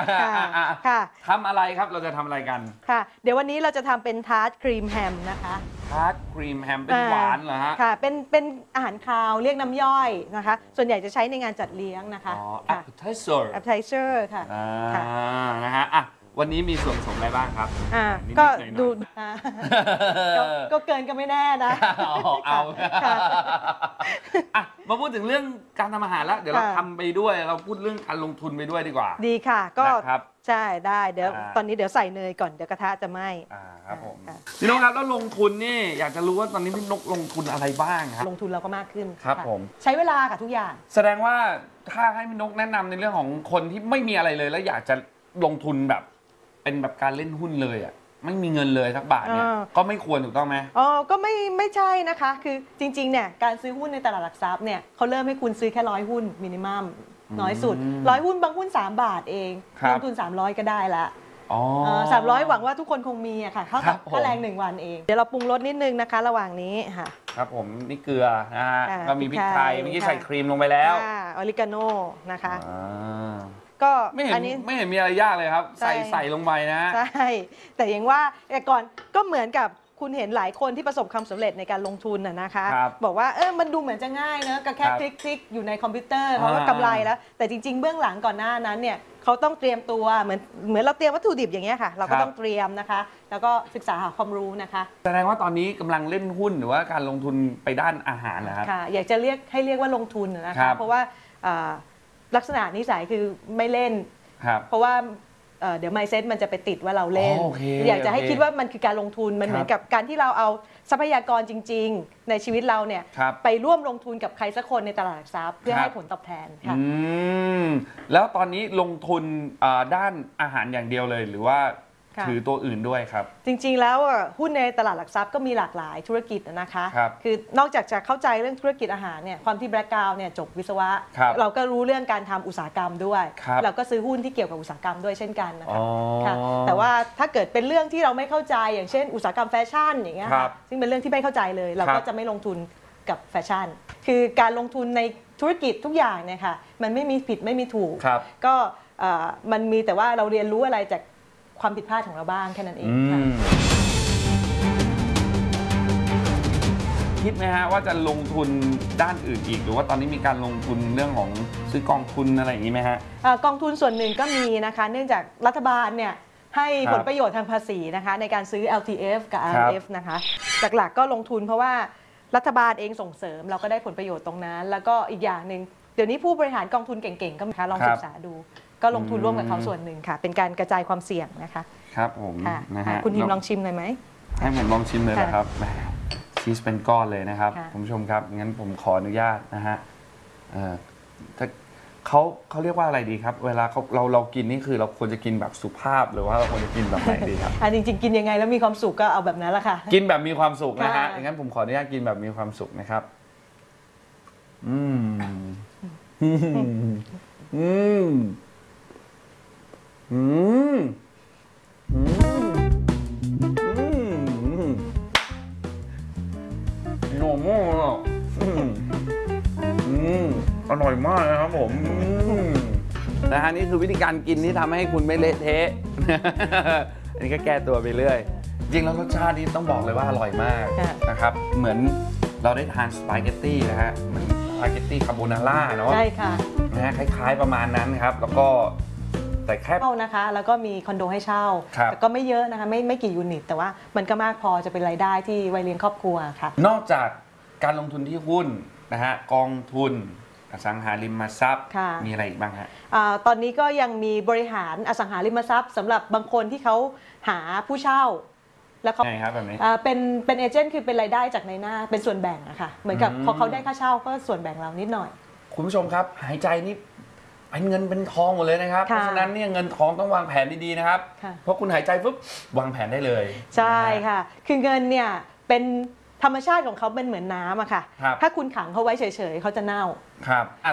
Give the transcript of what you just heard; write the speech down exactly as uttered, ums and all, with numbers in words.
ค่ะทำอะไรครับเราจะทำอะไรกันค่ะเดี๋ยววันนี้เราจะทำเป็นทาร์ตครีมแฮมนะคะทาร์ตครีมแฮมเป็นหวานเหรอฮะค่ะเป็นเป็นอาหารคาวเรียกน้ำย่อยนะคะส่วนใหญ่จะใช้ในงานจัดเลี้ยงนะคะอ๋อค่ะ appetizer appetizer ค่ะอ่านะฮะอ่ะวันนี้มีส่วนผสมอะไรบ้างครับอ่านิดๆก็หน่อยๆดูอ่าก็ก็เกินก็ไม่แน่นะเอาเอาค่ะอ่ะมาพูดถึงเรื่องการทำอาหารแล้วเดี๋ยวเราค่ะทำไปด้วยเราพูดเรื่องการลงทุนไปด้วยดีกว่าดีค่ะก็นะครับใช่ได้เดี๋ยวอ่าตอนนี้เดี๋ยวใส่เนยก่อนเดี๋ยวกระทะจะไหม้อ่าครับผมค่ะพี่นกครับแล้วลงทุนนี่อยากจะรู้ว่าตอนนี้พี่นกลงทุนอะไรบ้างครับลงทุนเราก็มากขึ้นครับะผมใช้เวลาค่ะทุกอย่างแสดงว่าถ้าให้พี่นกแนะนำในเรื่องของคนที่ไม่มีอะไรเลย แล้วอยากจะลงทุนแบบเป็นแบบการเล่นหุ้นเลยอ่ะไม่มีเงินเลยสักบาทเนี่ยอ่าก็ไม่ควรถูกต้องไหมอ๋อก็ไม่ไม่ใช่นะคะ คือจริงๆเนี่ยการซื้อหุ้นในตลาดหลักทรัพย์เนี่ยเขาเริ่มให้คุณซื้อแค่ร้อยหุ้นมินิมัมน้อยสุดร้อยหุ้นบางหุ้นสามบาทเองครับลงทุนสามร้อยก็ได้ละอ๋อสามร้อยหวังว่าทุกคนคงมีอะค่ะเท่าครักับบผมค่าแรงหนึ่งวันเอง เดี๋ยวเราปรุงรสนิดนึงนะคะ ระหว่างนี้ค่ะครับผมนี่เกลือนะฮะค่ะก็มีพริกไทยพริกไทยเมื่อกี้ค่ะใส่ครีมลงไปแล้วออริกาโนนะคะอ่าก็ไม่เห็นอันนี้ไม่เห็นมีอะไรยากเลยครับใช่ใส่ใส่ลงไปนะใช่ แต่อย่างว่าแต่ก่อนก็เหมือนกับคุณเห็นหลายคนที่ประสบความสำเร็จในการลงทุนน่ะนะคะครับบอกว่าเออมันดูเหมือนจะง่ายเนอะก็แค่ครับคลิกคลิกอยู่ในคอมพิวเตอร์เขาก็อ่ากำไรแล้ว แต่จริง ๆ เบื้องหลังก่อนหน้านั้นเนี่ยเขาต้องเตรียมตัวเหมือนเหมือนเราเตรียมวัตถุดิบอย่างเงี้ยค่ะ เราครัก็บต้องเตรียมนะคะ แล้วก็ศึกษาหาความรู้นะคะแสดงว่าตอนนี้กำลังเล่นหุ้นหรือว่าการลงทุนไปด้านอาหารนะครับค่ะ อยากจะเรียกให้เรียกว่าลงทุนนะครัคะบเพราะว่าอ่าลักษณะนิสัยคือไม่เล่นครับเพราะว่าเอ่อเดี๋ยว mindset มันจะไปติดว่าเราเล่นโอเคอยากจะให้โอเคคิดว่ามันคือการลงทุน มันครับเหมือนกับการที่เราเอาทรัพยากรจริง ๆ ในชีวิตเราเนี่ยครับไปร่วมลงทุนกับใครสักคนในตลาดหลักทรัพย์เพื่อครับให้ผลตอบแทนค่ะอืมแล้วตอนนี้ลงทุนอ่าด้านอาหารอย่างเดียวเลย หรือว่าค่ะถือตัวอื่นด้วยครับจริงๆ แล้วอ่ะหุ้นในตลาดหลักทรัพย์ก็มีหลากหลายธุรกิจนะคะครับคือนอกจากจะเข้าใจเรื่องธุรกิจอาหารเนี่ยความที่แบล็กกราวเนี่ยจบวิศวะครับเราก็รู้เรื่องการทำอุตสาหกรรมด้วยครับเราก็ซื้อหุ้นที่เกี่ยวกับอุตสาหกรรมด้วยเช่นกันนะอ๋คะอค่ะแต่ว่าถ้าเกิดเป็นเรื่องที่เราไม่เข้าใจอย่างเช่นอุตสาหกรรมแฟชั่นอย่างเงี้ยครัค่ะบซึ่งเป็นเรื่องที่ไม่เข้าใจเลย เราครัก็บจะไม่ลงทุนกับแฟชั่น คือการลงทุนในธุรกิจทุกอย่างเนี่ยค่ะมันไม่มีผิดไม่มีถูกครับก็เอ่อมันมีแต่ว่าเราเรียนรู้อะไรจากความผิดพลาดของเราบ้างแค่นั้นเองอืค่ะมคิดไหมฮะว่าจะลงทุนด้านอื่นอีก หรือว่าตอนนี้มีการลงทุนเรื่องของซื้อกองทุนอะไรอย่างนี้ไหมฮะเอ่อกองทุนส่วนหนึ่งก็มีนะคะ เนื่องจากรัฐบาลเนี่ยให้ครับผลประโยชน์ทางภาษีนะคะในการซื้อ แอล ที เอฟ กับ อาร์ครัเอ็มบเอฟ นะคะหลักๆก็ลงทุนเพราะว่ารัฐบาลเองส่งเสริมเราก็ได้ผลประโยชน์ตรงนั้น แล้วก็อีกอย่างหนึ่งเดี๋ยวนี้ผู้บริหารกองทุนเก่งๆ ก็มีคะลองครับศึกษาดู ก็ลงทุนร่วมกับเขาอืมส่วนหนึ่งค่ะ เป็นการกระจายความเสี่ยงนะคะครับผมค่ะนะค่ะฮะคุณทิมลองชิมหน่อยไหมให้ผมลองชิมเลยค่ะนะครับแหมชีสเป็นก้อนเลยนะครับค่ะคุณผู้ชมครับงั้นผมขออนุญาตนะฮะเอ่อถ้าเขาเขาเรียกว่าอะไรดีครับ เวลาเขาเราเรากินนี่คือเราควรจะกินแบบสุภาพหรือว่าเราควรจะกินแบบไหนดีครับอ่ะจริงๆ กินยังไงแล้วมีความสุขก็เอาแบบนั้นแหละค่ะกินแบบมีความสุขนะฮะค่ะงั้นผมขออนุญาตกินแบบมีความสุขนะครับ อืม อืม อืม อืม อืม อืมโนโม่อะอืมอืมอร่อยมากนะครับผมอืมนะฮะนี่คือวิธีการกินที่ทำให้คุณไม่เละเทะ อันนี้ก็แก้ตัวไปเรื่อย จริงแล้วรสชาตินี่ต้องบอกเลยว่าอร่อยมากค่ะนะครับ เหมือนเราได้ทานสปาเกตตี้นะฮะเหมือนสปาเกตตี้คาโบนาร่าเนาะใช่ค่ะนะฮะคล้ายๆประมาณนั้นครับ แล้วก็แต่แค่เช่านะคะแล้วก็มีคอนโดให้เช่าครับแต่ก็ไม่เยอะนะคะไม่ไม่กี่ยูนิต แต่ว่ามันก็มากพอจะเป็นรายได้ที่ไว้เลี้ยงครอบครัวค่ะนอกจากการลงทุนที่หุ้นนะฮะกองทุนอสังหาริมทรัพย์ค่ะมีอะไรอีกบ้างฮะอาตอนนี้ก็ยังมีบริหารอสังหาริมทรัพย์สำหรับบางคนที่เขาหาผู้เช่า แล้วเขาไงครับแบบนี้อ่าเป็นเป็นเอเจนต์คือเป็นรายได้จากในหน้าเป็นส่วนแบ่งอะค่ะเหมือนกับอืมพอเขาได้ค่าเช่าก็ส่วนแบ่งเรานิดหน่อยคุณผู้ชมครับ หายใจนี่เป็นเงินเป็นทองหมดเลยนะครับ เพค่ะราะฉะนั้นเนี่ยเงินทองต้องวางแผนดีๆนะครับค่ะเพราะคุณหายใจปุ๊บวางแผนได้เลยใช่นะฮะค่ะ คือเงินเนี่ยเป็นธรรมชาติของเขาเป็นเหมือนน้ำอะค่ะครับถ้าคุณขังเขาไว้เฉยๆเขาจะเน่าครับ